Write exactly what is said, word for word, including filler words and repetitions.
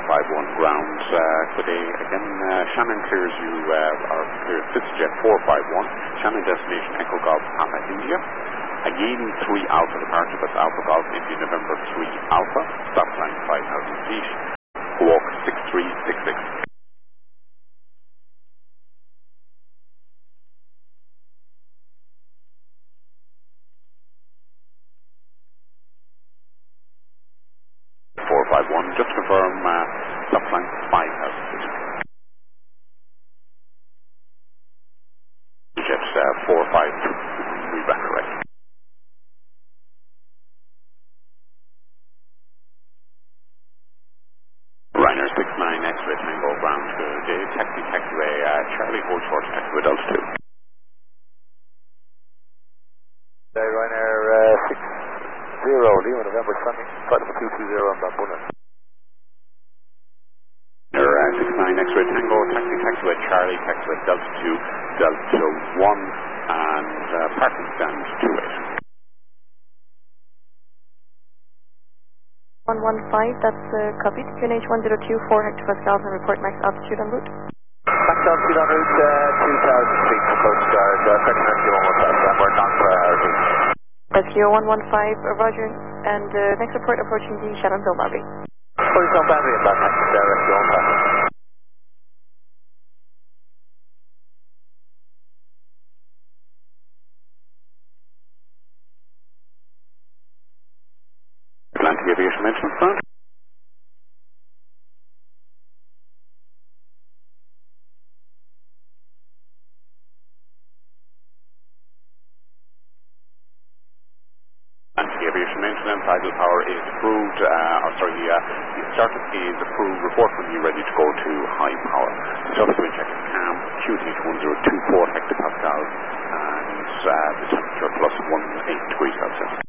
five one ground. Uh, good day again. Uh, Shannon clears you, uh, or clears FitzJet four five one. Shannon destination Echo Golf Papa India. Again three Alpha departure, that's Alpha Golf India November three Alpha. Stop line five thousand feet. Walk six three six six. four five one, just confirm uh, stop line five thousand feet. Jet uh, four five two, we back correct. Ryanair six nine X-ray Tango ground, good day. Taxi taxiway uh, Charlie Hold Short taxiway Delta two. Day Ryanair uh, six zero Lima November Sunday, flight number two two zero on Bambuna. Uh, six nine X-ray Tango, taxi taxiway Charlie, taxiway Delta two, Delta one, and uh, parking stand two eight. one one five, that's uh, copied. Q N H one zero two four Hector Pascal and report max altitude en route. Max altitude en route, uh, two thousand feet for Coast Guard, uh, second rescue one one five, we're non-priority. Rescue one one five, uh, roger, and uh, next report approaching the Shannon Hill lobby. Police on boundary and back next to rescue one five. Atlantic Aviation Maintenance Plant. Atlantic Aviation Maintenance, idle power is approved, uh, or sorry, the, uh, the startup is approved, report when you're ready to go to high power. The subsequent check is calm, Q N H one zero two four hectopascals, and uh, the temperature plus one eight degrees Celsius.